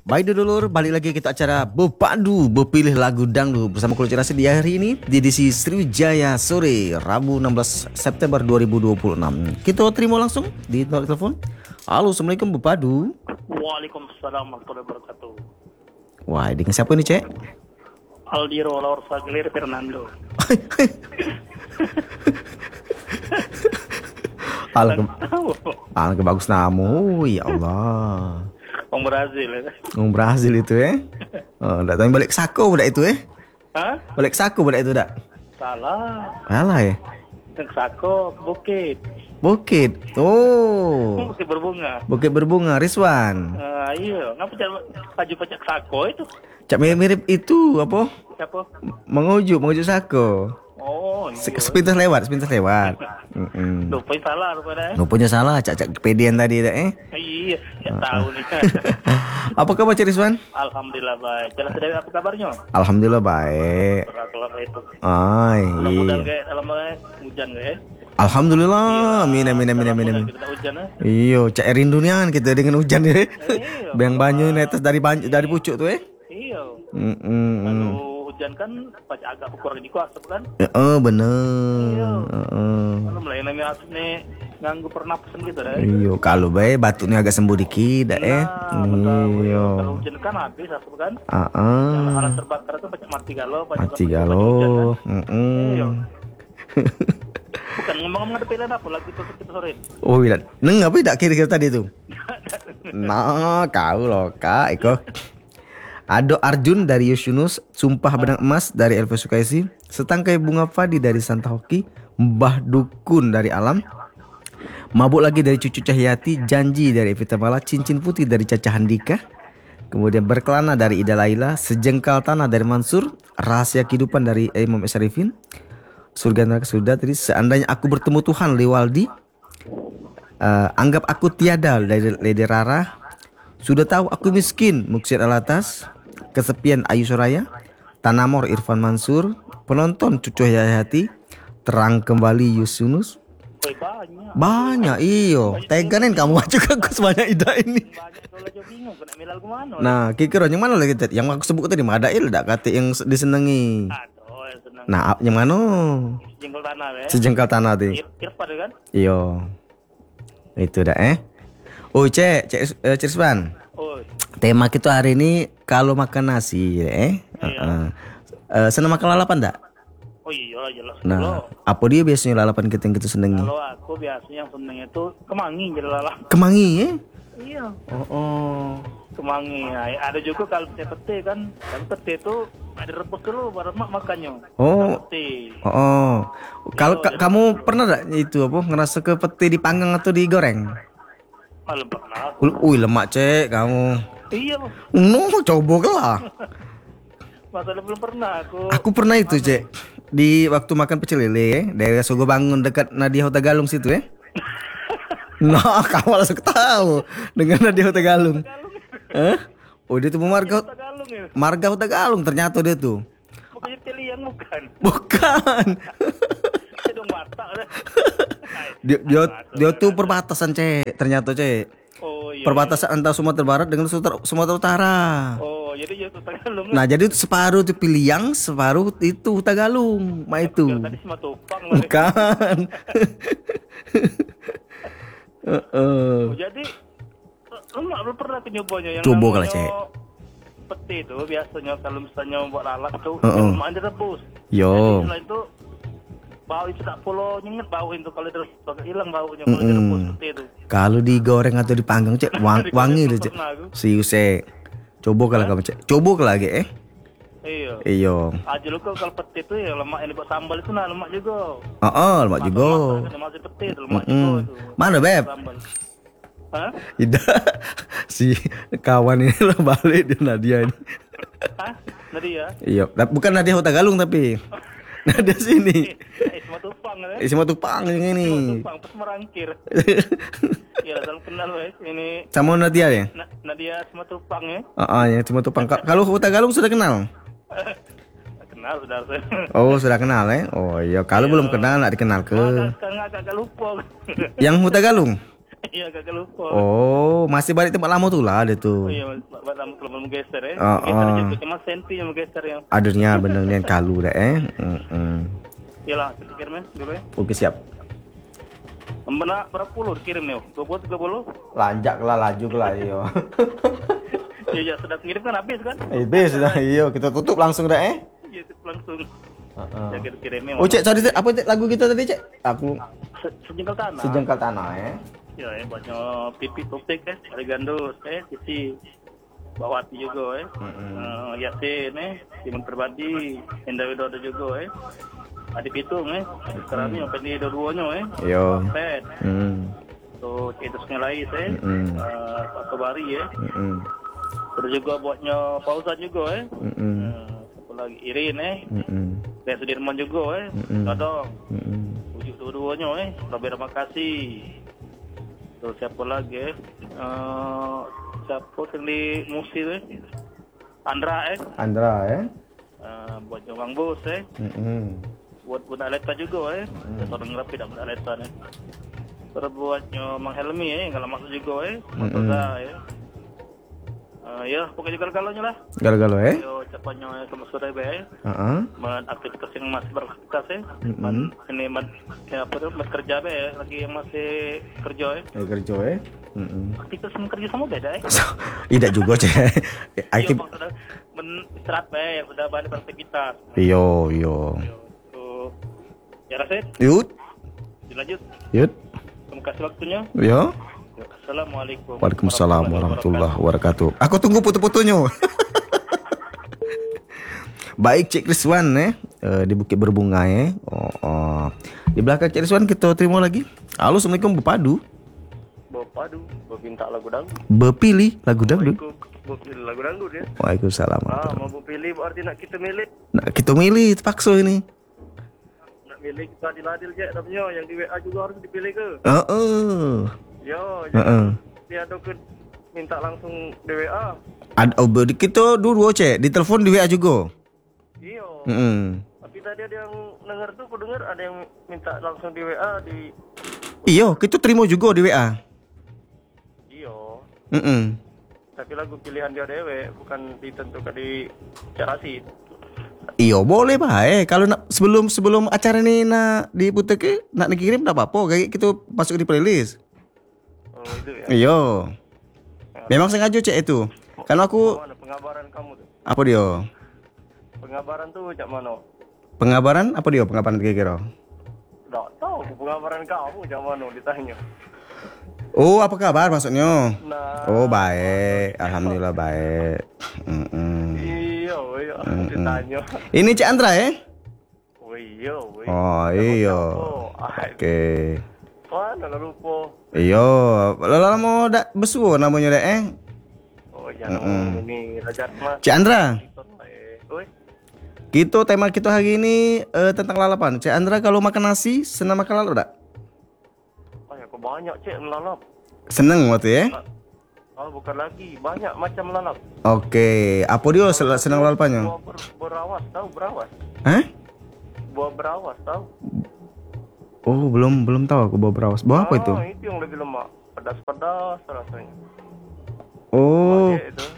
Baik dulur, balik lagi kita acara Bepadu Bepilih Lagu Dangdut bersama Kulturasi di hari ini di edisi Sriwijaya Sore Rabu 16 September 2026. Kita terima langsung di telepon. Halo, Assalamualaikum Bepadu. Waalaikumsalam warahmatullahi wabarakatuh. Wah, dengan siapa ini, Cek? Aldiro Laur Sagilir Fernando. Alke bagus namu, ya Allah. Orang Brazil ya. Orang Brazil itu ya. Oh, enggak tahu balik Sako budak itu ya. Hah? Balik Sako budak itu dak. Salah. Salah ya. Yang Sako Bukit. Bukit. Oh. Bukit berbunga. Bukit berbunga Rizwan. Iya, ngapa baju pacak Sako itu? Cak mirip itu apa? Siapa? Mengujuk Sako. Oh, iya. Sepintas lewat. Lupain salah rupanya. Rupanya salah, cak kepedian tadi dah Iya, ya tahu nih. Apa kabar Cik Rizwan? Alhamdulillah baik. Jelas dari apa kabarnya? Alhamdulillah baik. Kalau itu. Ay, Mudah-mudahan iya. kayak dalam hujan ya. Alhamdulillah, amin. Kita hujan ya. Iyo, cak rindu nian kita dengan hujan ya. Iya. Bang banyu netes dari pucuk tuh ya. Iya. Kalau hujan kan pasti agak kurang di kuasa kan? Bener. Iya. Kalau mulai namanya asap nih nganggu pernapasan gitu deh. Iyo, kalau baik batuknya agak sembuh dikit dah Iya. Iyo. Kalau hujan kan habis asap kan? Heeh. Yang lahan terbakar itu banyak mati galau, Mati galau. Iya. Bukan ngomong-ngomong ada pilihan apa lagi tuh kita sore. Oh iya, neng apa tidak kira-kira tadi tuh? Nah, kau loh kak, Iko. Ado Arjun dari Yunus, Sumpah Benang Emas dari Elvis Sukaisi, Setangkai Bunga Padi dari Santa Hoki, Mbah Dukun dari Alam, Mabuk Lagi dari Cucu Cahyati, Janji dari Evita Mala, Cincin Putih dari Caca Handika, kemudian Berkelana dari Ida Laila, Sejengkal Tanah dari Mansur, Rahasia Kehidupan dari Imam Syarifin, Surga Neraka Sudah tadi, Seandainya Aku Bertemu Tuhan Liwaldi, Anggap Aku Tiada dari Lady Rara, Sudah Tahu Aku Miskin Muksir Alatas, Kesepian Ayu Soraya, Tanamor Irfan Mansur, Penonton Cucu Hayati, Terang Kembali Yusunus. Banyak iyo. Teganin kamu juga aku sebanyak ida ini. Nah, kira yang mana lagi Ted? Yang aku sebut tadi Madail dak kata yang disenangi. Nah, yang mana? Sejengkal tanah ya. Sejengkal tanah tuh. Irfan kan? Iyo. Itu dah Oh, Cek Rizwan. Oh. Tema kita hari ini kalau makan nasi Iya. Senang makan lalapan tak? Oh iya jelas. Nah, apa dia biasanya lalapan kita yang kita senengi? Kalau aku biasanya yang seneng itu kemangi jadi lala. Kemangi ya? Iya. Oh. Kemangi. Nah, ada juga kalau pete kan. Kalau pete itu ada rebus dulu baru makannya. Oh. Pete. Oh. Kalau kamu pernah tak itu apa ngerasa ke peti dipanggang atau digoreng? Malam pernah. Lemak Cek kamu. Iya. No, coba lah. Masalah belum pernah aku. Aku pernah itu Cek. Di waktu makan pecel lele daerah Sogo Bangun dekat Nadia Hota Galung situ ya. Nah, kamu langsung tahu dengan Nadia Hota Galung. Oh dia tuh Marga Hota Galung ternyata dia tuh. Bukannya Teliang bukan. Bukan. Dong Batak. Dia tuh perbatasan Cek. Ternyata Cek. Oh iya. Perbatasan antara Sumatera Barat dengan Sumatera Utara. Oh, jadi ya Tagalong. Nah, jadi separuh itu Piliang, separuh itu Tagalung. Ma itu. Tadi Simatupang. Bukan. Oh, jadi lu pernah nyobanya yang Coba namanya kalau Cek. Peti itu biasanya kalau misalnya buat lalap tuh cuma direbus. Yo. Setelah itu bau itu tak perlu nyengat bau itu kalau terus hilang baunya kalau direbus peti itu. Kalau digoreng atau dipanggang Cek, wangi loh Cek. Serius Cek. Coba kalau kamu Cek. Coba kalau lagi Iya. Iya. Aja lu kalau peti itu ya lemak yang dibuat sambal itu nah lemak juga. Lemak juga. Masih peti itu lemak juga itu. Mana Beb? Sambal. Hah? Tidak. Si kawan ini lah balik dia Nadia ini. Hah? Nadia? Iya, bukan Nadia Hota Galung tapi Nadia sini. Simatupang ya. Simatupang yang ini. Simatupang pas merangkir. Ya, salam kenal wes. Ini Sama Nadia ya? Nadia Simatupang ya. Ya Simatupang. Kalau Hota Galung sudah kenal? Kenal sudah. Oh, sudah kenal ya? Oh iya, kalau belum kenal nak dikenal ke. Agak lupa. Yang Huta Galung? Iya, kagak lupa. Oh, masih balik tempat lama tuh lah ada Oh tuh. iya, lama kalau menggeser ya. Oh, Geser oh. aja tuh, cuma senti yang menggeser ya. Aduhnya bener nih kalu dah Iyalah, kita kirim ya dulu ya. Oke siap. Benar berapa puluh dikirim nih? 20, 30? Lanjak lah, laju lah iyo. Iya, sudah kirim kan habis kan? Sudah iyo, kita tutup langsung dah Iya, itu langsung. Ya kita kirimnya. Oh cek, sorry cek, apa cek lagu kita tadi cek? Aku Sejengkal tanah. Sejengkal tanah Ya, banyak pipi topik ada gandus sisi Bawati juga Yasin Simon Pribadi Indah Widodo juga Adi Pitung sekarang ini open di dua-duanya Yo. Pet tuh itu sengalai Pak Kebari terus juga buatnya Pausan juga satu lagi Irin dan Sudirman juga Todong ujuk dua-duanya Robert makasih. Terus siapa lagi siapa yang di Musi Andra buat Bang Bos buat Bunda Aleta juga seorang rapi dan Bunda Aleta terus buatnya Mang Helmi kalau masuk juga Matoza ya pokoknya galau-galaunya lah Galau-galau yo capanya sama sore be aktivitas yang masih beraktivitas ini apa tuh kerja be lagi yang masih kerja kerja aktivitas yang kerja sama beda tidak juga cek iya bang sudah istirahat be udah balik beraktivitas yo tuh ya Rasid yud terima kasih waktunya yo. Assalamualaikum. Waalaikumsalam warahmatullahi wabarakatuh. Aku tunggu foto-fotonya. Baik Cik Rizwan di Bukit Berbunga Di belakang Cik Rizwan kita terima lagi. Halo, Assalamualaikum Bepadu. Minta lagu dangdut. Bepilih lagu dangdut. Bepilih lagu dangdut ya. Waalaikumsalam. Mau bepilih berarti nak kita milih. Nah, kita milih terpaksa ini. Nak milih kita adil-adil je namanya yang di WA juga harus dipilih ke. Yo, dia ada ke minta langsung di WA. Kita dua cek di telepon di WA juga. Iya. Tapi tadi ada yang dengar tuh, aku dengar ada yang minta langsung di WA di. Iya, kita terima juga di WA. Iya. Tapi lagu pilihan dia dewe bukan ditentukan di Cerasit. Iya boleh baik. Kalau nak sebelum acara ni nak diputar ke nak dikirim tak apa-apa. Kayak kita masuk di playlist. Oh itu ya. Iya. Memang sengaja cek itu. Karena aku Mana pengabaran kamu tuh? apa dia? Pengabaran tuh cak mana? Pengabaran apa dia? Pengabaran kira-kira? Tak tahu pengabaran kamu cak mana ditanya. Oh, apa kabar maksudnya? Nah. Oh, baik. Alhamdulillah baik. Iya, ditanya. Ini Cik Andra Oh iya. Oh iya. Oke. Mana lah lupa. Iya, lala mau dak besuo namanya dak Oh jangan ini Rajat Mas. Cik Andra. Oi. Tema kita hari ini tentang lalapan. Cik Andra kalau makan nasi senang makan lalap tak? Oh ya kok banyak cek melalap. Seneng waktu ya? Oh bukan lagi, banyak macam melalap. Oke, apa dia senang lalapannya? Buah berawas, tahu berawas? Hah? Buah berawas, tahu? Oh, belum tahu aku bawa berawas. Bawa apa itu? Itu yang lebih lemak, pedas-pedas rasanya. Oh. Pakai itu.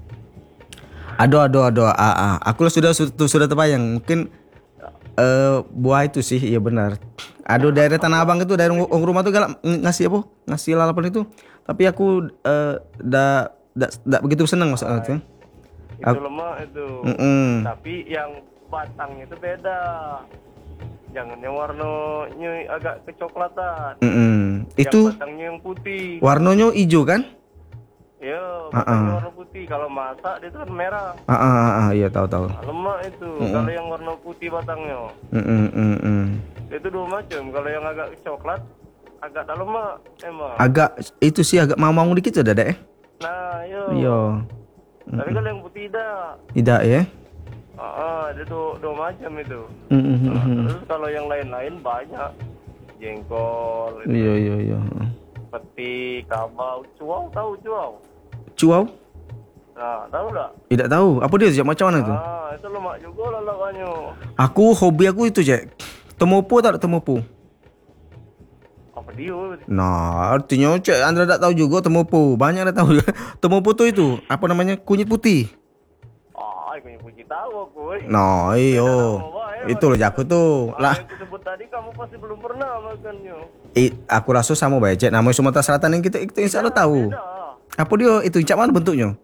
Aduh. Aku sudah terbayang. Mungkin buah itu sih, iya benar. Aduh, daerah Tanah Abang itu, daerah rumah tuh galak ngasih apa? Ngasih lalapan itu. Tapi aku dak begitu senang masalah itu. Itu lemak itu. Tapi yang batangnya itu beda. Jangan yang warnanya agak kecoklatan. Itu yang batangnya yang putih. warnanya hijau kan? Ya, batangnya warna putih. Kalau masak dia itu kan merah. Iya tahu. Lemak itu. Kalau yang warna putih batangnya. Itu dua macam. Kalau yang agak coklat, agak tak lemak emang. Agak itu sih agak mau dikit sudah deh. Nah, Iya. Tapi kalau yang putih tidak. Tidak ya? Dia tuh dua macam itu. Terus kalau yang lain-lain banyak. Jengkol. Itu. Iya. Peti, kabau, cuau, tahu cuau? Cuau? Nah, tahu tak? Tidak tahu. Apa dia sejak macam mana itu? Itu lemak juga lalapannya. Hobi aku itu, Cek. Temopo tak temopo? Apa dia? Nah, artinya Cik Andra tak tahu juga temopo. Banyak dah tahu. Temopo tu itu apa namanya? Kunyit putih. Aku yang puji tahu aku. Nah, iyo. Itu loh aku tuh. Lah, Yang aku sebut tadi kamu pasti belum pernah makannya. aku rasa sama baik Cik. Namanya Sumatera Selatan yang kita itu insya Allah tahu. Beda. Apa dia? Itu cak mana bentuknya?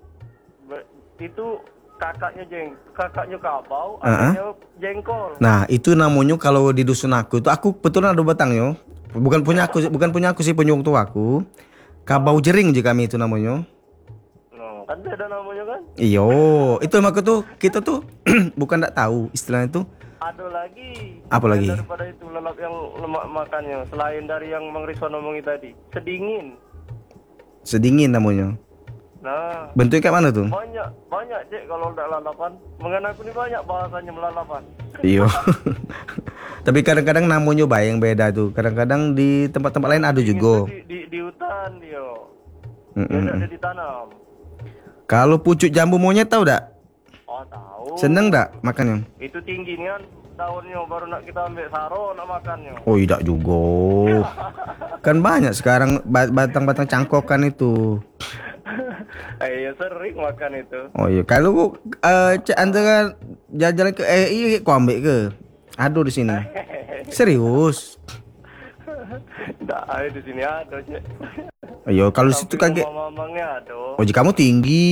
Itu kakaknya kabau, adanya jengkol. Nah, itu namanya kalau di dusun aku itu aku betulan ada batangnya. Bukan punya aku sih, punya orang tua aku. Kabau jering juga kami itu namanya. No, kan beda namanya kan? Iyo, itu emang tuh kita tuh bukan tak tahu istilahnya itu. Ada lagi. Apa lagi? Daripada itu lelap yang lemak makannya, selain dari yang Mang Rizwan ngomongin tadi, sedingin. Sedingin namanya. Nah, Bentuknya kayak mana tuh? banyak Cek kalau udah lalapan. Mengenai aku ini banyak bahasanya melalapan. Iyo. Tapi kadang-kadang namanya yang beda tuh. Kadang-kadang di tempat-tempat lain ada juga. Di hutan dia. Dia ada ditanam. Kalau pucuk jambu monyet tahu tak? Oh, tahu. Seneng tak makannya? Itu tinggi nih kan daunnya baru nak kita ambil saro nak makannya. Oh, tidak juga. Kan banyak sekarang batang-batang cangkokan itu. Iya sering makan itu. Oh iya, kalau Cik Andra jalan ke iya kau ambil ke? Ada di sini. Serius? Nggak ada di sini ada Cek. Ayo, kalau situ kaget. Mamangnya ada. Oh, jika kamu tinggi.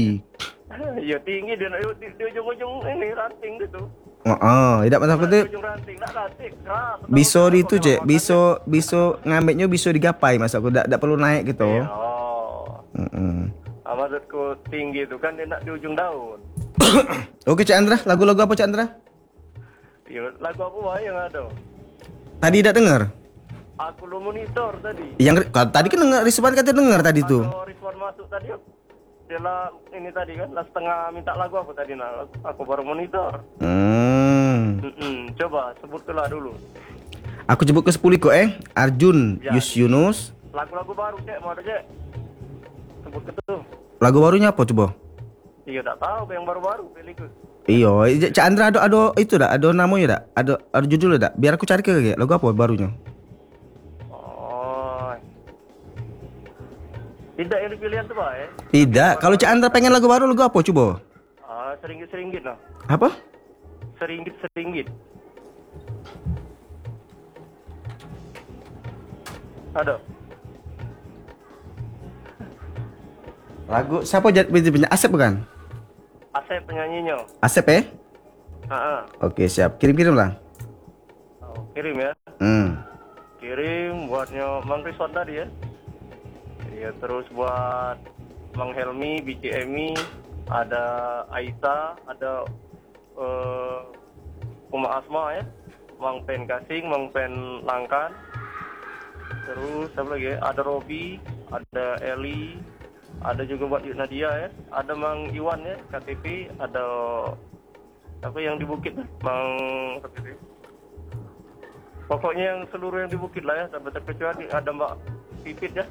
Iya tinggi dia di ujung-ujung ini ranting gitu. Tidak masalah aku tuh. Ujung ranting, enggak ranting. Keras. Bisa di itu, Cek. Bisa ngambilnya bisa digapai, masa aku tidak perlu naik gitu. Oh. Maksudku tinggi itu kan dia nak di ujung daun. Oke, Cik Andra, lagu-lagu apa Cik Andra? Iya, lagu apa wae yang ada? Tadi tidak dengar. Aku lu monitor tadi. Yang tadi kan dengar, Rizwan kata dengar tadi tuh. Kalau Rizwan masuk tadi dia lah ini tadi kan lah setengah minta lagu apa tadi nah aku baru monitor. Coba sebutlah dulu. Aku sebut ke 10 kok Arjun, Ya. Yunus. Lagu-lagu baru Cek, mau ada Cek. Sebut ke tuh. Lagu barunya apa coba? Iya tak tahu yang baru-baru pilihku. Iya, Cak Andra ada itu dah, ada namanya dah, ada judulnya dah. Biar aku cari ke lagu apa barunya. Oh. Tidak yang dipilihan tuh, Pak ya? Tidak, kalau Cak Andra pengen lagu baru lagu apa coba? Seringgit nah. Apa? Seringgit. Ada. Lagu siapa punya Asep bukan? Asep penyanyinya. Asep ya? Oke, siap. Kirim-kirim lah. Oh, kirim ya. Kirim buatnya Mang Rizwan tadi ya. Iya, terus buat Mang Helmi, Bici Emi, ada Aisyah, ada Uma Asma ya, Mang Pen Kasing, Mang Pen Langkan. Terus apa lagi ya? Ada Robi, ada Eli, ada juga buat Nadia ya, ada Mang Iwan ya, KTP, ada apa yang di Bukit Mang KTP. Pokoknya yang seluruh yang di Bukit lah ya, sampai terkecuali ada Mbak Pipit ya.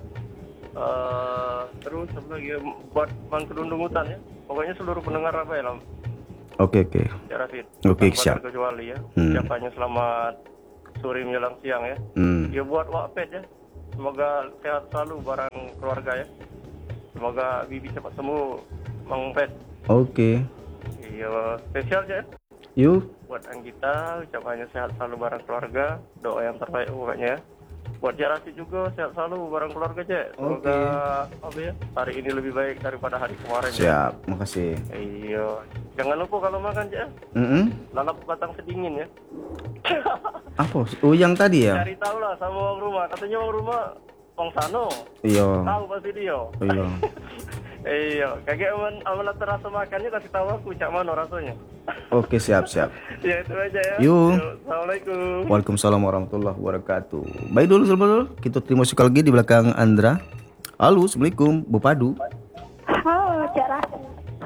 Terus apa lagi ya? Buat Mang Kedundung Hutan ya. Pokoknya seluruh pendengar apa ya lah. Oke. Ya Rafid. Oke, Tanpa siap. terkecuali ya. Siapanya selamat sore menjelang siang ya. Ya buat Wak Pet ya. Semoga sehat selalu bareng keluarga ya. Semoga Bibi cepat sembuh, Mang Pet. Oke. Iya, spesial ya. Yuk. Buat Anggita, ucapannya sehat selalu bareng keluarga. Doa yang terbaik pokoknya. Buat Cik Rasid juga sehat selalu bareng keluarga Cik. Semoga apa ya, hari ini lebih baik daripada hari kemarin. Siap, makasih. Iya. Jangan lupa kalau makan Cik. Lalap batang sedingin ya. Apa? Oh, yang tadi ya? Cari tahu lah sama orang rumah. Katanya orang rumah Bang Sano. Iya. Tahu pasti dia. Iya. Iya, kakek aman terasa makannya kasih tahu aku cak mana rasanya. Oke, siap. Ya itu aja ya. Yuk. Assalamualaikum. Waalaikumsalam warahmatullahi wabarakatuh. Baik dulu sebelum kita terima sekali lagi di belakang Andra. Halo, assalamualaikum, Bopadu. Halo, Cak Rasid.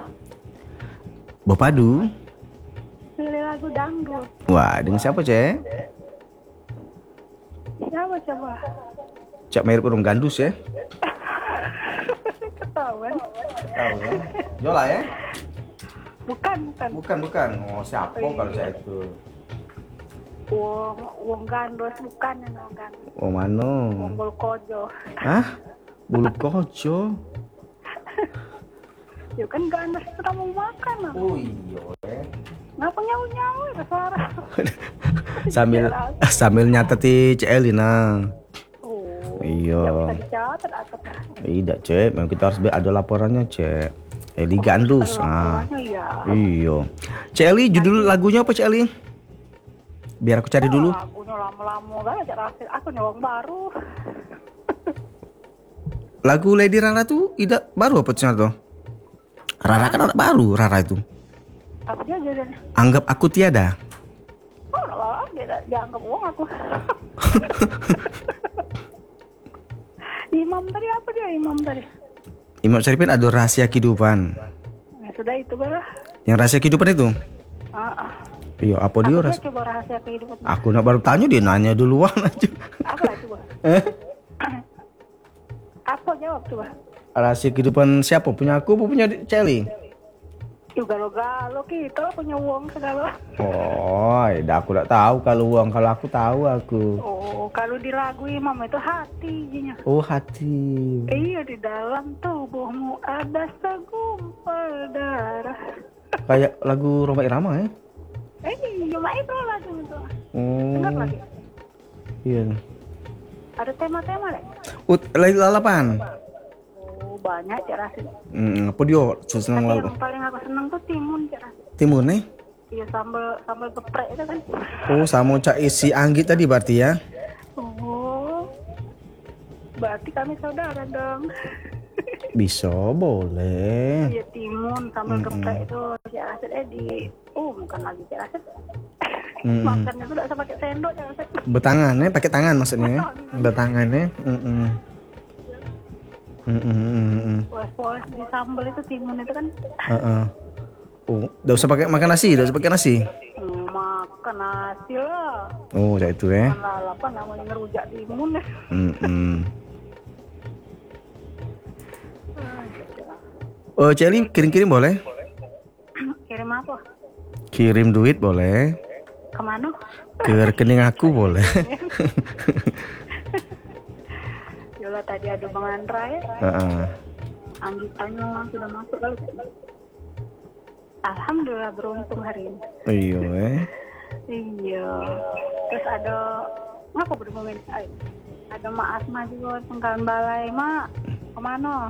Bopadu. Pilih lagu dangdut. Wah, dengan siapa Cek? Siapa coba? Cak mirip orang gandus ya? Ketahuan. Tahu ya? Yola ya? Bukan. Bukan. Oh, siapa kalau saya itu? Wong gandos bukan yang gandos. Oh mano? Wong Bolkojo. Hah? Bulu kojo? Ya kan gandos sudah mau makan lah. Oh iya. Ngapa nyawu-nyawu ya suara? sambil nyatet CL nah. Oh. Iya. Ya bisa dicatat atau Tidak cek, memang kita harus ada laporannya cek. Eli Gandus. laporannya ya. Iya. Cek Eli, judul lagunya apa Cek Eli? Biar aku cari dulu. Lagunya lama-lama kan aja rasis. Aku nyawang baru. Lagu Lady Rara tuh tidak baru apa cina tuh? Rara kan anak baru Rara itu. Apa dia jadi? Anggap aku tiada. Oh, lah, dia anggap uang aku. Imam tadi apa dia? Imam tadi. Imam Syarifin ada rahasia kehidupan. Ya, sudah itu baru. Yang rahasia kehidupan itu? Iya, apa dia Apa dia rahasia? coba rahasia kehidupan? Aku nak baru tanya dia nanya duluan aja. Apa lah coba? Apa jawab coba? Rahasia kehidupan siapa? Punya aku apa punya Celi? Juga galo kita punya uang segala. Oh, dah aku tak tahu kalau uang, kalau aku tahu aku. Oh, kalau di lagu Imam itu hati jinya. Oh, hati. Iya, di dalam tubuhmu ada segumpal darah. Kayak lagu Roma Irama ya? Cuma itu lagu itu. Oh. Dengar lagi. Iya. Ada tema-tema deh. Lalapan. Oh, banyak Cak Rasid. Apa dia senang Tapi lagu? yang paling aku seneng tuh timun Cak Rasid. Timun nih? Iya, sambal geprek itu kan. Oh, sama Cak isi Anggit tadi berarti ya? Oh. Berarti kami saudara dong. Bisa, boleh. Iya, timun sambal geprek itu Cak Rasid bukan lagi Cak Rasid. Makannya tuh enggak usah pakai sendok Cak Rasid. Bertangannya pakai tangan maksudnya? Bertangannya. Poles di sambal itu timun itu kan. Oh, udah usah pakai makan nasi, udah usah pakai nasi. Makan nasi lah. Oh, udah itu ya. Makan lalapan namanya ngerujak timun ya. Oh, Celi kirim-kirim boleh? Kirim apa? Kirim duit boleh. Kemana? Ke rekening aku boleh. Yolah tadi ada Bang Andra ya. Anggitannya sudah masuk kali. Alhamdulillah beruntung hari ini. Iya Iya. Terus ada ngapa bermomen? Ada Mak Asma juga pengkalan balai. Mak, kemana?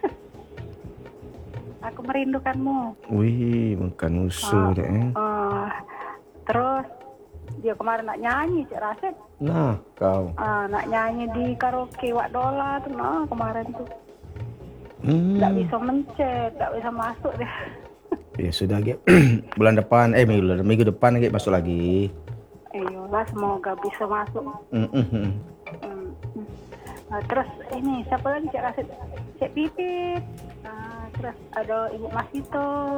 Aku merindukanmu. Wih, bukan musuh deh. Terus dia kemarin nak nyanyi Cak Rasid. Nah, kau. Nak nyanyi di karaoke Wak Dola tuh kemarin tuh. Nggak bisa mencet, nggak bisa masuk deh. Ya sudah Ge. Bulan depan, minggu depan Ge masuk lagi. Iyalah, semoga bisa masuk. Terus ini siapa lagi Cak Rasid? Cek Pipit. Terus ada Ibu Masito.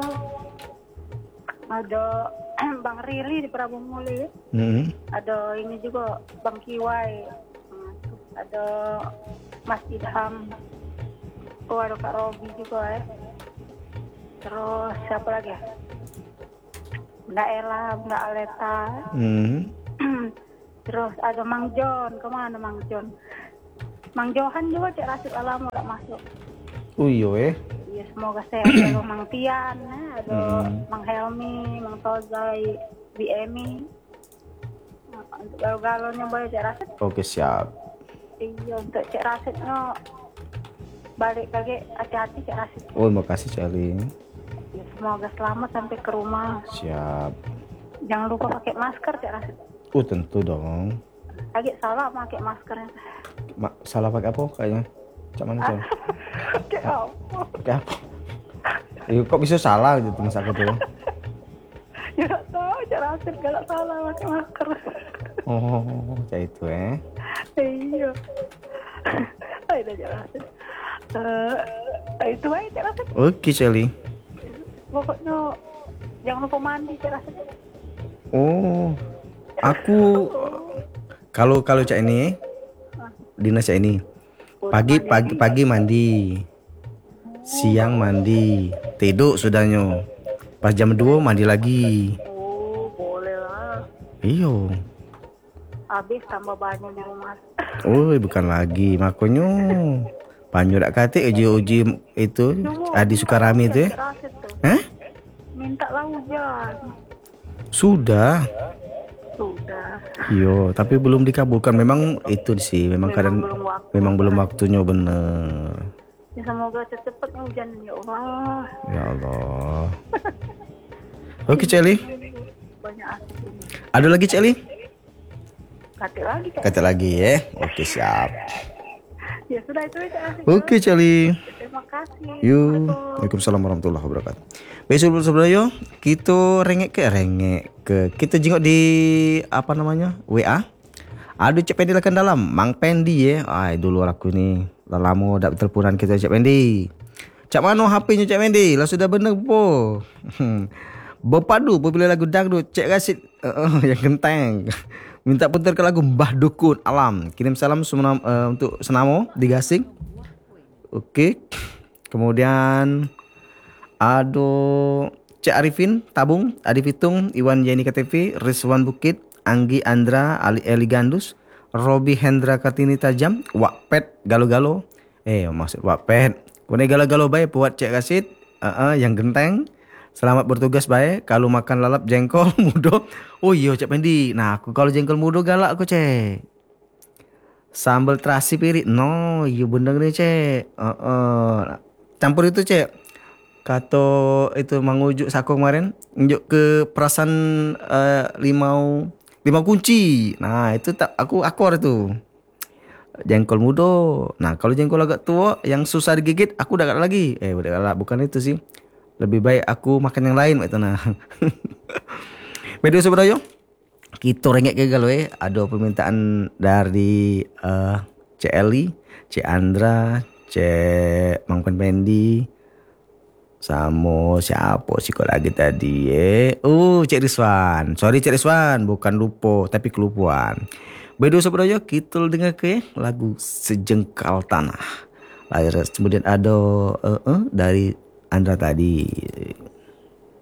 Ada Bang Rili di Prabu Muli. Ada ini juga Bang Kiwai. Ada Mas Idham. Oh, ada Kak Robi juga ya. Terus siapa lagi ya? Bunda Ella, Bunda Aleta. Terus ada Mang John. Kemana Mang John? Mang Johan juga Cak Rasid Alamo udah masuk. Oh iya Iya, semoga sehat. Ada Mang Tian, ada Mang Helmi, Mang Tozai, Bi Emi. Untuk galau-galaunya boleh Cak Rasid. Oke, siap. Iya, untuk Cak Rasidnya balik lagi hati-hati Cak Rasid. Oh, makasih Celi. Ya, semoga selamat sampai ke rumah. Siap. Jangan lupa pakai masker Cak Rasid. Oh, tentu dong. Lagi salah pakai maskernya. Salah pakai apa kayaknya? Cak mana Cel? Pakai apa? Pakai apa? Kok bisa salah gitu mas aku tuh? Ya nggak tahu Cak Rasid kalau salah pakai masker. Oh, kayak itu Iya. Ayo Cak Rasid. Itu aja Cak Rasid. Oke Celi. Pokoknya jangan lupa mandi Cak Rasid. Oh, aku kalau Cak ini, dinas Cak ini, pagi mandi, siang mandi, tidur sudahnya, pas jam 2 mandi lagi. Oh, boleh lah. Iyo, habis tambah banyak di rumah. Oh, bukan lagi makanya. Panyo dak kate uji itu Adi Sukarami itu ya. Hah? Minta lah hujan. Sudah. Sudah. Yo, tapi belum dikabulkan. Memang itu sih, memang kadang belum waktu. memang belum waktunya bener. Ya semoga cepatnya hujan ya Allah. Ya Allah. Oke, Celi. Banyak asik ini. Ada lagi, Celi? Kate lagi Kak. Kata lagi ya. Oke, siap. Ya sudah itu aja asik. Oke, Celi. Terima kasih. Yuk. Waalaikumsalam warahmatullahi wabarakatuh. Besok sebenarnya kita rengek ke kita jenguk di apa namanya WA. Aduh Cik Pendi lakan dalam Mang Pendi ya. Ai dulu aku ni dah lama dak teleponan kita Cik Pendi. Cak mana HP-nya Cik Pendi? Lah sudah bener po. Berpadu bila lagu dangdut Cik Rasid yang genteng. Minta putar ke lagu Mbah Dukun Alam. Kirim salam untuk Senamo di Gasing. Oke. Kemudian Cik Arifin Tabung, Adi Pitung, Iwan Yeni KTV, Rizwan Bukit, Anggi Andra, Eli Gandus, Robi Hendra Kartini Tajam, Wakpet Galo-Galo. Maksud Wakpet. Kone galo-galo baik buat Cik Rasid yang genteng. Selamat bertugas baik. Kalau makan lalap jengkol mudo. Oh iya Cik Pendi. Nah aku kalau jengkol mudo galak aku Cik. Sambal terasi pirit. No, iya bener nih Cik. Campur itu Cik. Kata itu mengujuk sako kemarin unjuk ke perasan limau kunci. Nah itu tak aku akor itu jengkol mudo. Nah kalau jengkol agak tua yang susah digigit aku udah gak lagi. Udah galak bukan itu sih. Lebih baik aku makan yang lain itu nah. Video sebenarnya kita rengek ke galau ada permintaan dari Cik Eli, Cik Andra, Cik Mang Pendi. Sama siapa sih kok lagi tadi Cik Rizwan. Sorry Cik Rizwan, bukan lupa tapi kelupaan. Bedo sebenarnya kita dengar ke lagu Sejengkal Tanah. Kemudian ada dari Andra tadi.